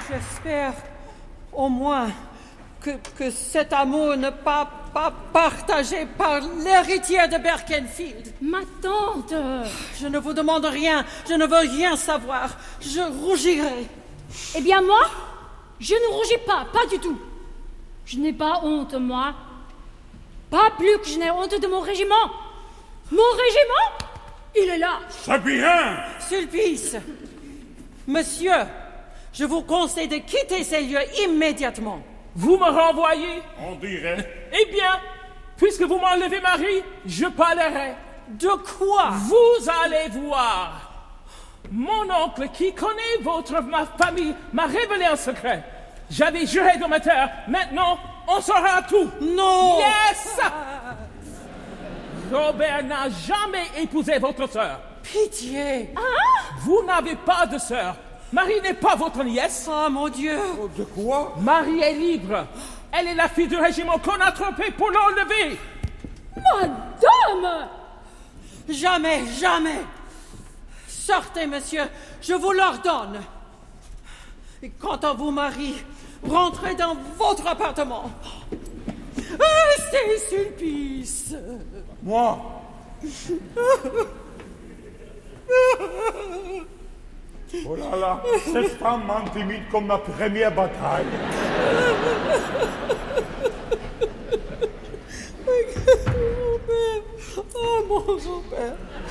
J'espère au moins que cet amour n'est pas partagé par l'héritière de Berkenfield. Ma tante! Je ne vous demande rien, je ne veux rien savoir. Je rougirai. Eh bien moi, je ne rougis pas du tout. Je n'ai pas honte, moi. Pas plus que je n'ai honte de mon régiment. Mon régiment, il est là. C'est bien! Sulpice, monsieur, je vous conseille de quitter ces lieux immédiatement. Vous me renvoyez? On dirait. Eh bien, puisque vous m'enlevez Marie, je parlerai. De quoi? Vous allez voir. Mon oncle, qui connaît ma famille, m'a révélé un secret. J'avais juré de me taire. Maintenant, on saura tout. Non! Yes! Robert n'a jamais épousé votre sœur. Pitié! Vous n'avez pas de sœur. Marie n'est pas votre nièce. Oh mon Dieu! De quoi? Marie est libre. Elle est la fille du régiment qu'on a trompé pour l'enlever. Madame! Jamais, jamais! Sortez, monsieur, je vous l'ordonne. Et quant à vous, Marie, rentrez dans votre appartement. Restez, Sulpice. Moi? Oh là là, cette femme m'intimide comme ma première bataille. Oh, mon Robert.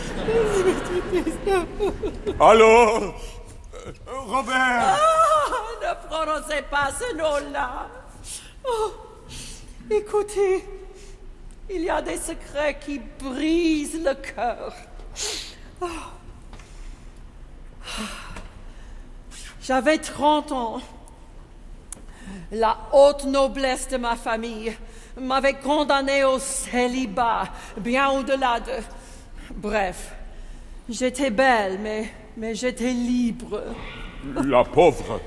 Allô? Robert! Ne prononcez pas ce nom-là. Oh, écoutez, il y a des secrets qui brisent le cœur. Oh. J'avais 30 ans. La haute noblesse de ma famille m'avait condamné au célibat, bien au-delà de... Bref, j'étais belle, mais j'étais libre. La pauvre.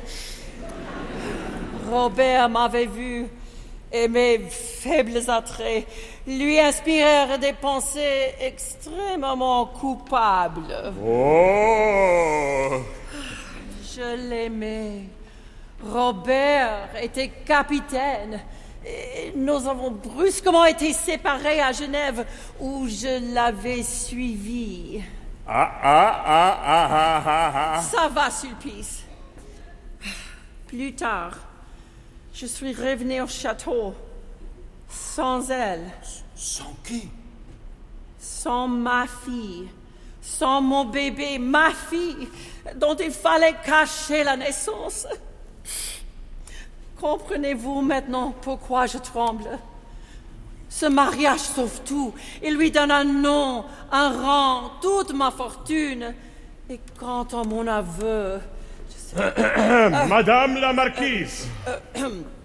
Robert m'avait vu et mes faibles attraits lui inspirèrent des pensées extrêmement coupables. Oh! Je l'aimais. Robert était capitaine. Et nous avons brusquement été séparés à Genève, où je l'avais suivi. Ça va, Sulpice. Plus tard, je suis revenu au château, sans elle. Sans qui? Sans ma fille, sans mon bébé, ma fille, dont il fallait cacher la naissance. Comprenez-vous maintenant pourquoi je tremble? Ce mariage sauve tout. Il lui donne un nom, un rang, toute ma fortune. Et quant à mon aveu, Madame la marquise.